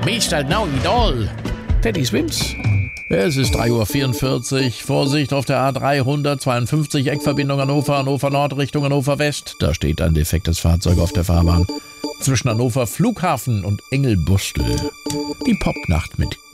Mr. Know-it-all. Teddy Swims. Es ist 3:44 Uhr. Vorsicht auf der A352, Eckverbindung Hannover Nord Richtung Hannover West. Da steht ein defektes Fahrzeug auf der Fahrbahn. Zwischen Hannover Flughafen und Engelbustel. Die Popnacht mit